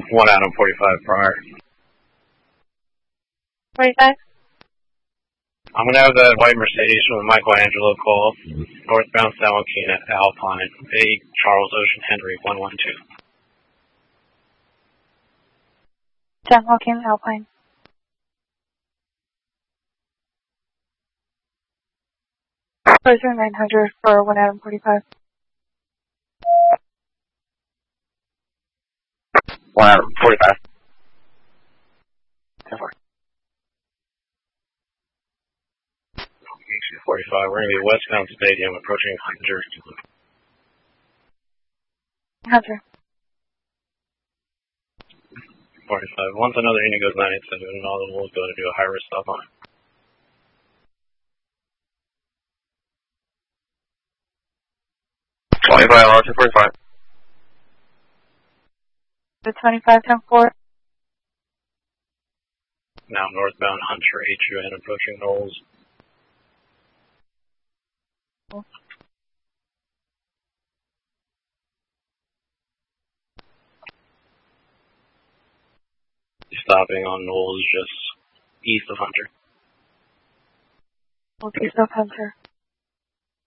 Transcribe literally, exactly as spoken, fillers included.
One Adam forty-five prior. forty-five? I'm going to have that white Mercedes from the Michelangelo call. Northbound San Joaquin at Alpine. A Charles Ocean Henry one one two. San Joaquin, Alpine. Closer nine hundred for one Adam forty-five. One Adam forty-five. forty-five, we're going to be westbound Stadium approaching Hunter. Hunter. forty-five, once another unit goes nine eight seven, and all of them will go to do a high risk stop on it. twenty-five, L two forty-five. The twenty-five, ten four. Now northbound Hunter H U N approaching Knowles. Stopping on Knowles just east of Hunter. East of Hunter.